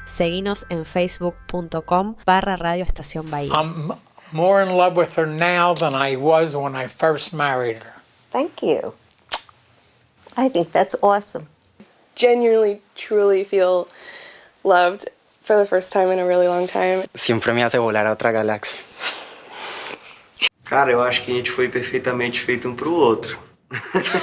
Seguinos en facebook.com/Radio Estación Bahía. I'm more in love with her now than I was when I first married her. Thank you. I think that's awesome. Genuinely, truly feel loved for the first time in a really long time. Siempre me hace volar a otra galaxia. Cara, eu acho que a gente foi perfeitamente feito um pro outro.